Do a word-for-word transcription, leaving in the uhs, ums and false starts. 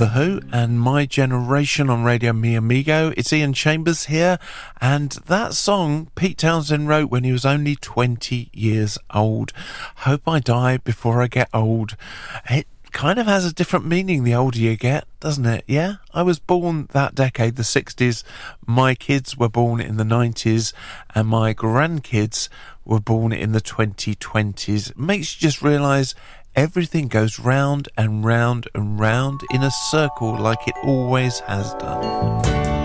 The Who and My Generation on Radio Mi Amigo. It's Ian Chambers here, and that song Pete Townshend wrote when he was only twenty years old. Hope I die before I get old. It kind of has a different meaning the older you get, doesn't it? Yeah? I was born that decade, the sixties. My kids were born in the nineties, and my grandkids were born in the twenty twenties. It makes you just realise everything goes round and round and round in a circle like it always has done.